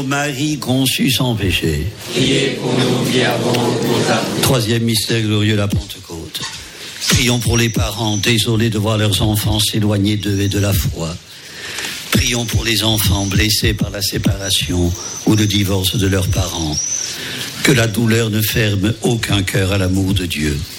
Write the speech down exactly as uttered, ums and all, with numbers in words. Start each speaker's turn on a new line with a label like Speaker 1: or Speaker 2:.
Speaker 1: Marie conçue sans péché.
Speaker 2: Priez pour nous qui avons nos âmes.
Speaker 1: Troisième mystère glorieux, la Pentecôte. Prions pour les parents désolés de voir leurs enfants s'éloigner d'eux et de la foi. Prions pour les enfants blessés par la séparation ou le divorce de leurs parents. Que la douleur ne ferme aucun cœur à l'amour de Dieu.